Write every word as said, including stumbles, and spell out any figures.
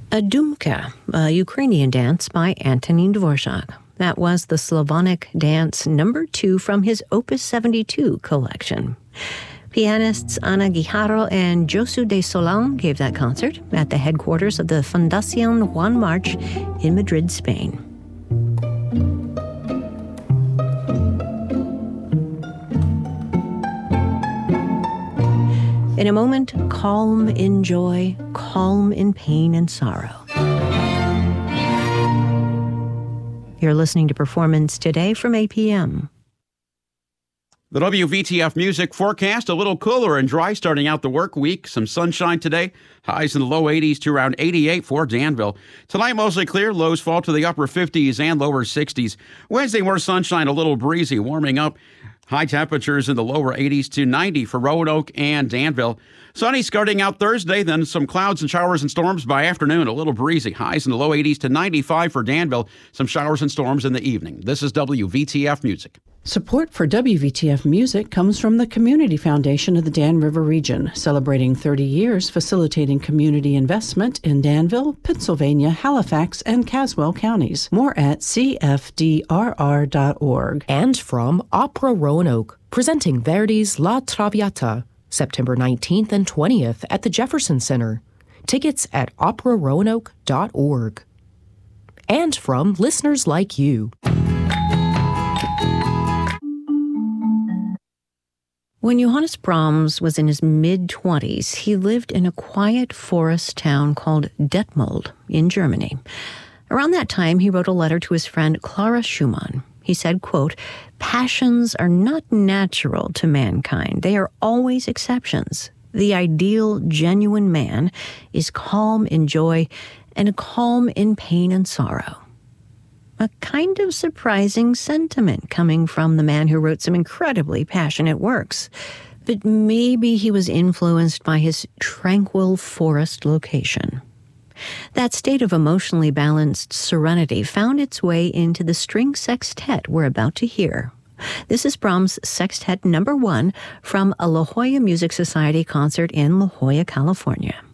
A Dumka, a Ukrainian dance by Antonin Dvorak. That was the Slavonic dance number two from his Opus seventy-two collection. Pianists Ana Guijarro and Josu de Solán gave that concert at the headquarters of the Fundación Juan March in Madrid, Spain. In a moment, calm in joy, calm in pain and sorrow. You're listening to Performance Today from A P M. The W V T F Music forecast, a little cooler and dry starting out the work week. Some sunshine today. Highs in the low eighties to around eighty-eight for Danville. Tonight, mostly clear. Lows fall to the upper fifties and lower sixties. Wednesday, more sunshine, a little breezy, warming up. High temperatures in the lower eighties to ninety for Roanoke and Danville. Sunny starting out Thursday, then some clouds and showers and storms by afternoon, a little breezy. Highs in the low eighties to ninety-five for Danville. Some showers and storms in the evening. This is W V T F Music. Support for W V T F Music comes from the Community Foundation of the Dan River Region, celebrating thirty years facilitating community investment in Danville, Pittsylvania, Halifax, and Caswell counties. More at c f d r r dot org. And from Opera Roanoke, presenting Verdi's La Traviata, September nineteenth and twentieth at the Jefferson Center. Tickets at opera roanoke dot org. And from listeners like you. When Johannes Brahms was in his mid-twenties, he lived in a quiet forest town called Detmold in Germany. Around that time, he wrote a letter to his friend Clara Schumann. He said, quote, "Passions are not natural to mankind. They are always exceptions. The ideal, genuine man is calm in joy and calm in pain and sorrow." A kind of surprising sentiment coming from the man who wrote some incredibly passionate works. But maybe he was influenced by his tranquil forest location. That state of emotionally balanced serenity found its way into the string sextet we're about to hear. This is Brahms' Sextet Number One from a La Jolla Music Society concert in La Jolla, California.